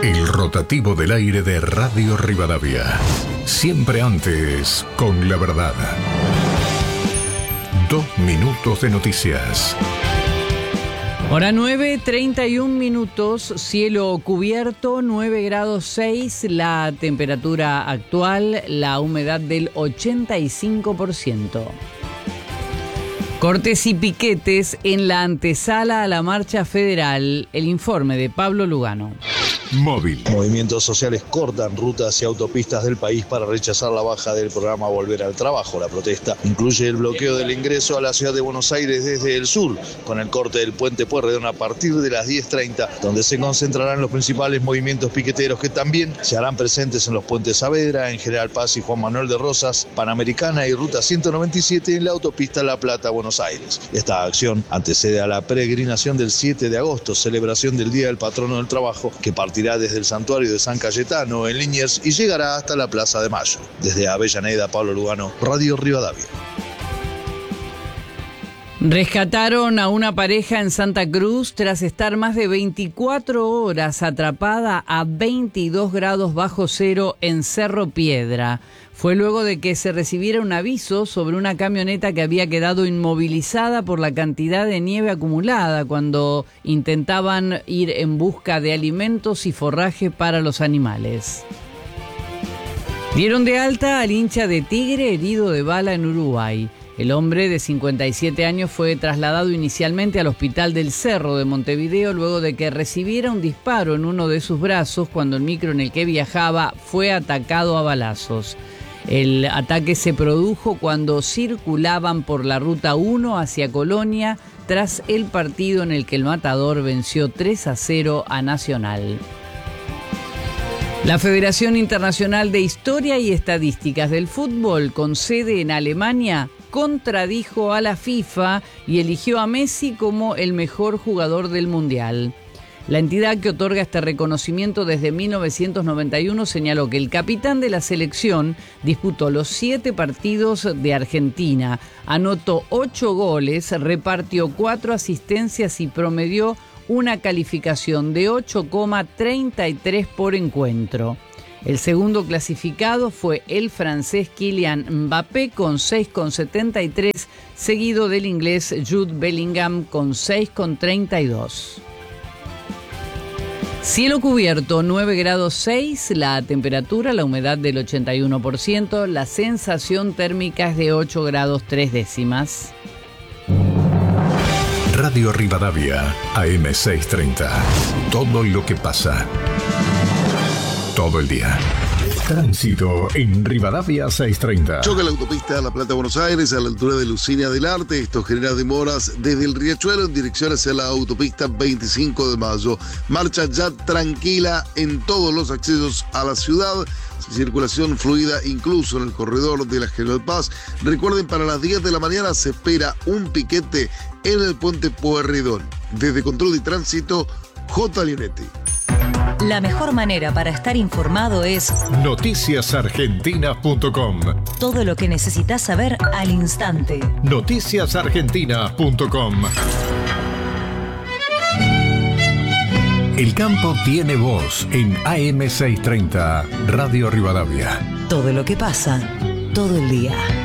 El rotativo del aire de Radio Rivadavia. Siempre antes, con la verdad. 2 minutos de noticias. Hora 9:31, cielo cubierto, 9 grados 6, la temperatura actual, la humedad del 85%. Cortes y piquetes en la antesala a la marcha federal. El informe de Pablo Lugano. Móvil. Movimientos sociales cortan rutas y autopistas del país para rechazar la baja del programa Volver al Trabajo. La protesta incluye el bloqueo del ingreso a la ciudad de Buenos Aires desde el sur, con el corte del puente Pueyrredón a partir de las 10:30, donde se concentrarán los principales movimientos piqueteros que también se harán presentes en los puentes Saavedra, en General Paz y Juan Manuel de Rosas, Panamericana y Ruta 197 en la autopista La Plata-Buenos Aires. Esta acción antecede a la peregrinación del 7 de agosto, celebración del Día del Patrono del Trabajo, que partirá desde el santuario de San Cayetano en Liniers y llegará hasta la Plaza de Mayo. Desde Avellaneda, Pablo Lugano, Radio Rivadavia. Rescataron a una pareja en Santa Cruz tras estar más de 24 horas atrapada a 22 grados bajo cero en Cerro Piedra. Fue luego de que se recibiera un aviso sobre una camioneta que había quedado inmovilizada por la cantidad de nieve acumulada cuando intentaban ir en busca de alimentos y forraje para los animales. Dieron de alta al hincha de Tigre herido de bala en Uruguay. El hombre de 57 años fue trasladado inicialmente al Hospital del Cerro de Montevideo luego de que recibiera un disparo en uno de sus brazos cuando el micro en el que viajaba fue atacado a balazos. El ataque se produjo cuando circulaban por la Ruta 1 hacia Colonia tras el partido en el que el Matador venció 3-0 a Nacional. La Federación Internacional de Historia y Estadísticas del Fútbol, con sede en Alemania, contradijo a la FIFA y eligió a Messi como el mejor jugador del Mundial. La entidad que otorga este reconocimiento desde 1991 señaló que el capitán de la selección disputó los 7 partidos de Argentina, anotó 8 goles, repartió 4 asistencias y promedió una calificación de 8,33 por encuentro. El segundo clasificado fue el francés Kylian Mbappé con 6,73, seguido del inglés Jude Bellingham con 6,32. Cielo cubierto, 9 grados 6, la temperatura, la humedad del 81%, la sensación térmica es de 8 grados 3 décimas. Radio Rivadavia, AM630. Todo lo que pasa. Todo el día. Tránsito en Rivadavia 630. Choca la autopista La Plata-Buenos Aires a la altura de Lucinia del Arte. Esto genera demoras desde el Riachuelo en dirección hacia la autopista 25 de Mayo. Marcha ya tranquila en todos los accesos a la ciudad. Circulación fluida incluso en el corredor de la General Paz. Recuerden, para las 10 de la mañana se espera un piquete en el puente Pueyrredón. Desde Control de Tránsito, J. Leonetti. La mejor manera para estar informado es noticiasargentinas.com. Todo lo que necesitas saber al instante. noticiasargentinas.com. El campo tiene voz en AM630, Radio Rivadavia. Todo lo que pasa, todo el día.